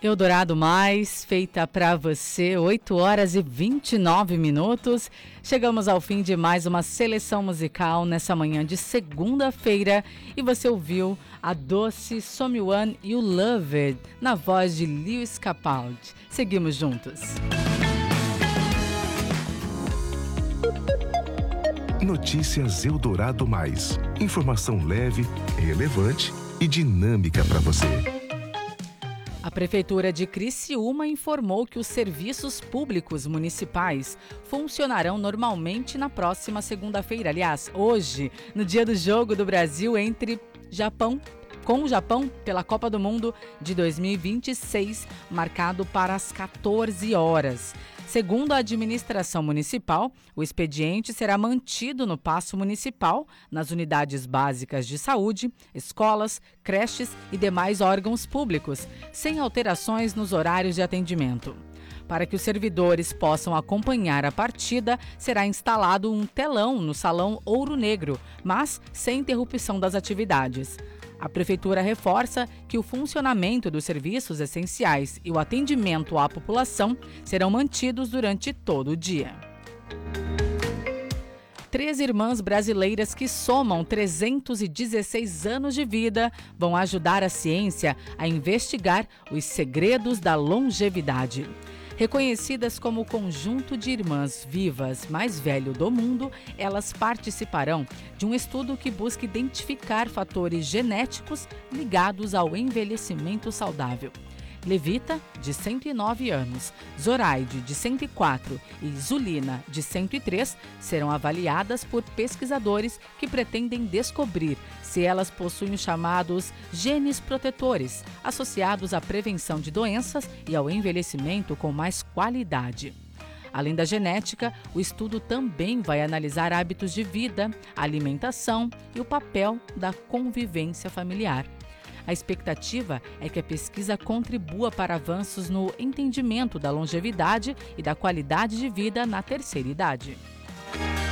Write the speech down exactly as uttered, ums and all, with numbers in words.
Eldorado Mais, feita para você, oito horas e vinte e nove minutos. Chegamos ao fim de mais uma seleção musical nessa manhã de segunda-feira e você ouviu a doce Someone You Love It na voz de Lewis Capaldi. Seguimos juntos. Notícias Eldorado Mais. Informação leve, relevante e dinâmica para você. A Prefeitura de Criciúma informou que os serviços públicos municipais funcionarão normalmente na próxima segunda-feira. Aliás, hoje, no dia do Jogo do Brasil entre Japão com o Japão pela Copa do Mundo de dois mil e vinte e seis, marcado para as quatorze horas. Segundo a administração municipal, o expediente será mantido no Paço Municipal, nas unidades básicas de saúde, escolas, creches e demais órgãos públicos, sem alterações nos horários de atendimento. Para que os servidores possam acompanhar a partida, será instalado um telão no Salão Ouro Negro, mas sem interrupção das atividades. A Prefeitura reforça que o funcionamento dos serviços essenciais e o atendimento à população serão mantidos durante todo o dia. Três irmãs brasileiras que somam trezentos e dezesseis anos de vida vão ajudar a ciência a investigar os segredos da longevidade. Reconhecidas como o conjunto de irmãs vivas mais velho do mundo, elas participarão de um estudo que busca identificar fatores genéticos ligados ao envelhecimento saudável. Levita, de cento e nove anos, Zoraide, de cento e quatro e Zulina, de cento e três, serão avaliadas por pesquisadores que pretendem descobrir se elas possuem os chamados genes protetores, associados à prevenção de doenças e ao envelhecimento com mais qualidade. Além da genética, o estudo também vai analisar hábitos de vida, alimentação e o papel da convivência familiar. A expectativa é que a pesquisa contribua para avanços no entendimento da longevidade e da qualidade de vida na terceira idade.